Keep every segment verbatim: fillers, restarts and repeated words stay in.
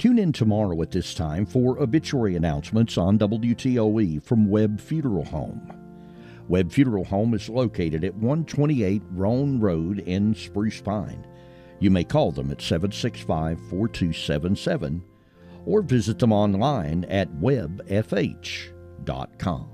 Tune in tomorrow at this time for obituary announcements on W T O E from Webb Funeral Home. Webb Funeral Home is located at one twenty-eight Roan Road in Spruce Pine. You may call them at seven six five, four two seven seven or visit them online at webb f h dot com.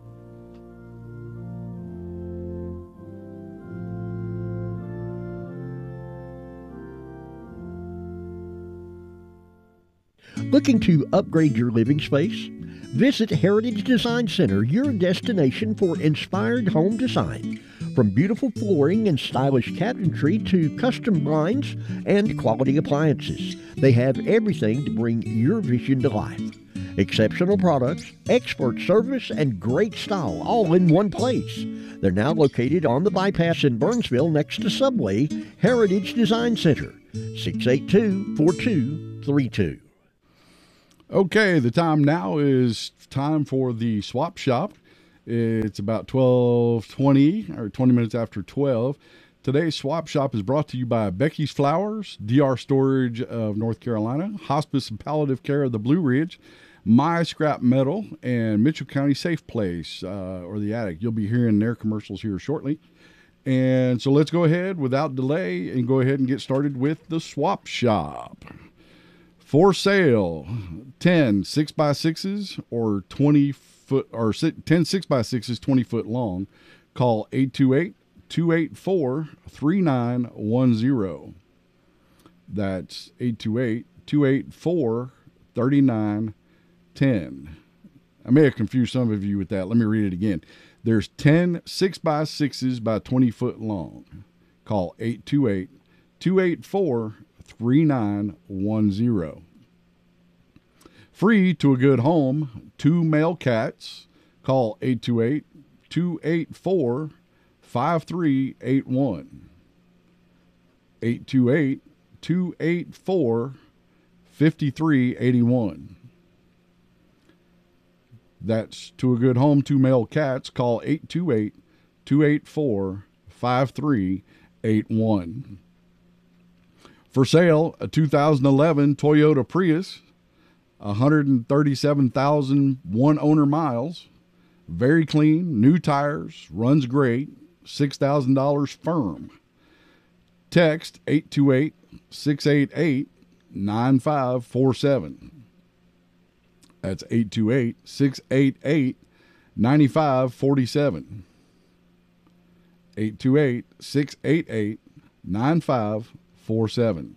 Looking to upgrade your living space? Visit Heritage Design Center, your destination for inspired home design. From beautiful flooring and stylish cabinetry to custom blinds and quality appliances, they have everything to bring your vision to life. Exceptional products, expert service, and great style all in one place. They're now located on the bypass in Burnsville next to Subway. Heritage Design Center, six eight two, four two three two. Okay, the time now is time for the swap shop. It's about twelve twenty or twenty minutes after twelve. Today's swap shop is brought to you by Becky's Flowers, D R Storage of North Carolina, Hospice and Palliative Care of the Blue Ridge, My Scrap Metal, and Mitchell County Safe Place, uh, or the Attic. You'll be hearing their commercials here shortly. And so let's go ahead without delay and go ahead and get started with the swap shop. For sale, ten six by sixes or twenty foot, or ten six by sixes, twenty foot long. Call eight two eight, two eight four, three nine one zero. That's eight two eight, two eight four, three nine one zero. I may have confused some of you with that. Let me read it again. There's ten six by sixes by twenty foot long. Call eight two eight, two eight four, three nine one zero. Free to a good home, two male cats. Call eight two eight, two eight four, five three eight one. eight two eight, two eight four, five three eight one. That's to a good home, two male cats. Call eight two eight, two eight four, five three eight one. For sale, a two thousand eleven Toyota Prius, one hundred thirty-seven thousand one owner miles, very clean, new tires, runs great, six thousand dollars firm. Text eight two eight, six eight eight, nine five four seven. That's eight two eight, six eight eight, nine five four seven. eight two eight, six eight eight, nine five four seven.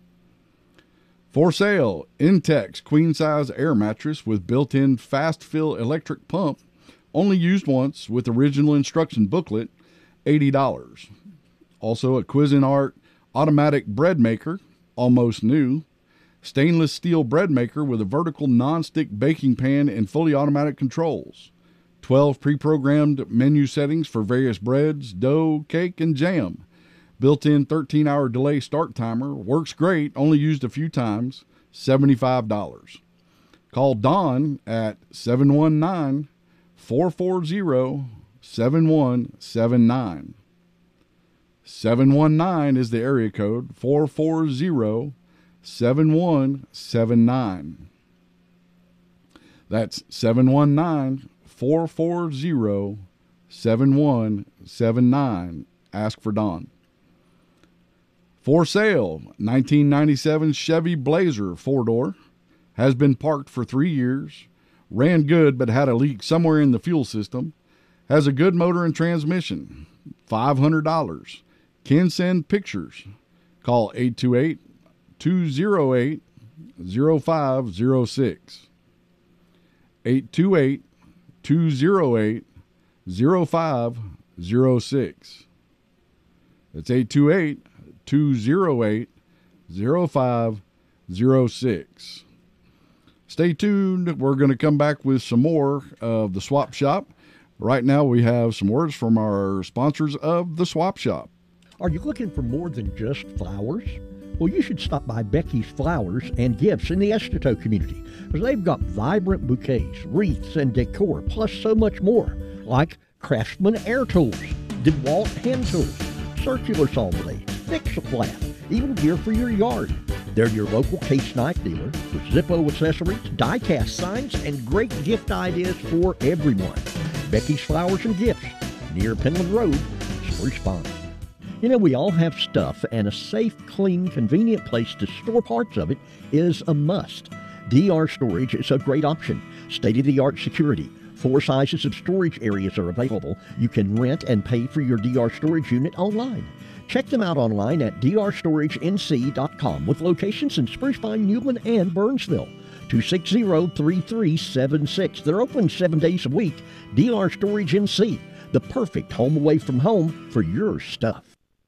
For sale, Intex queen size air mattress with built-in fast fill electric pump, only used once with original instruction booklet, eighty dollars. Also a Cuisinart automatic bread maker, almost new. Stainless steel bread maker with a vertical non-stick baking pan and fully automatic controls. twelve pre-programmed menu settings for various breads, dough, cake, and jam. Built-in thirteen hour delay start timer. Works great, only used a few times. seventy-five dollars. Call Don at seven one nine, four four zero, seven one seven nine. seven one nine is the area code, four four zero, seven one seven nine. That's seven one nine, four four zero, seven one seven nine. Ask for Don. For sale, nineteen ninety-seven Chevy Blazer four-door. Has been parked for three years. Ran good but had a leak somewhere in the fuel system. Has a good motor and transmission. five hundred dollars. Can send pictures. Call eight two eight, two oh eight, oh five oh six. eight two eight, two oh eight, oh five oh six. That's eight two eight, two oh eight, oh five oh six. Stay tuned. We're going to come back with some more of the Swap Shop. Right now we have some words from our sponsors of the Swap Shop. Are you looking for more than just flowers? Well, you should stop by Becky's Flowers and Gifts in the Estito community, because they've got vibrant bouquets, wreaths, and decor, plus so much more, like Craftsman air tools, DeWalt hand tools, circular saw blades, Fix-A-Flat, even gear for your yard. They're your local Case Knife dealer with Zippo accessories, die-cast signs, and great gift ideas for everyone. Becky's Flowers and Gifts, near Penland Road, Spruce Pine. You know, we all have stuff, and a safe, clean, convenient place to store parts of it is a must. D R Storage is a great option. State-of-the-art security. Four sizes of storage areas are available. You can rent and pay for your D R storage unit online. Check them out online at d r storage n c dot com with locations in Spruce Pine, Newland, and Burnsville. two six zero, three three seven six. They're open seven days a week. D R Storage N C, the perfect home away from home for your stuff.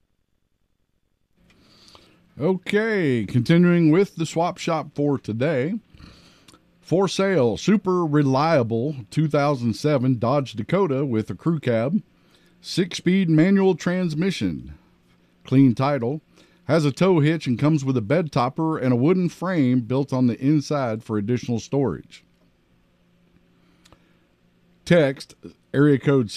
Okay, continuing with the swap shop for today. For sale, super reliable two thousand seven Dodge Dakota with a crew cab, six-speed manual transmission, clean title, has a tow hitch and comes with a bed topper and a wooden frame built on the inside for additional storage. Text area code